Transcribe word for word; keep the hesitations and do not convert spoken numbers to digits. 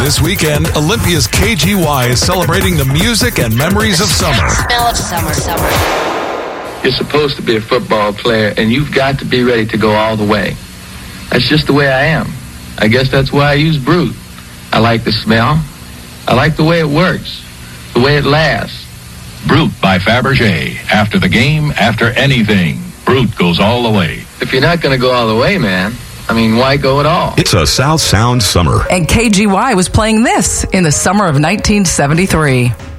This weekend, Olympia's K G Y is celebrating the music and memories of summer. Smell of summer, summer. You're supposed to be a football player, and you've got to be ready to go all the way. That's just the way I am. I guess that's why I use Brute. I like the smell. I like the way it works, the way it lasts. Brute by Fabergé. After the game, after anything, Brute goes all the way. If you're not going to go all the way, man, I mean, why go at all? It's a South Sound summer. And K G Y was playing this in the summer of nineteen seventy-three.